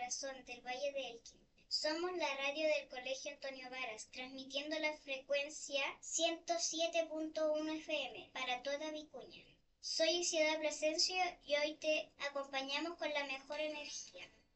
corazón del Valle de Elqui. Somos la radio del Colegio Antonio Varas, transmitiendo la frecuencia 107.1 FM para toda Vicuña. Soy Isidora Plasencia y hoy te acompañamos con la mejor energía.